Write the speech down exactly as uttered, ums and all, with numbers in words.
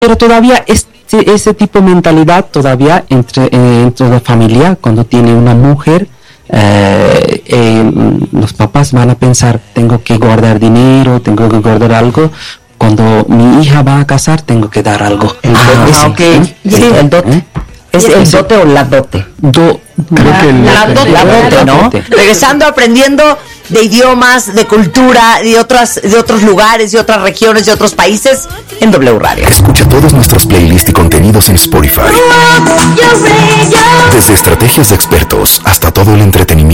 pero todavía este, ese tipo de mentalidad todavía entre, eh, entre la familia, cuando tiene una mujer, eh, eh, los papás van a pensar, tengo que guardar dinero, tengo que guardar algo. Cuando mi hija va a casar, tengo que dar algo. El ah, dote, okay. ¿eh? Sí, el dote. ¿Eh? ¿Es el sí. dote o la dote? Do, creo que el la, dote, la dote, ¿no? Dote. Regresando, aprendiendo de idiomas, de cultura, de otras, de otros lugares, de otras regiones, de otros países, en W Radio. Escucha todos nuestros playlists y contenidos en Spotify. Desde estrategias de expertos hasta todo el entretenimiento.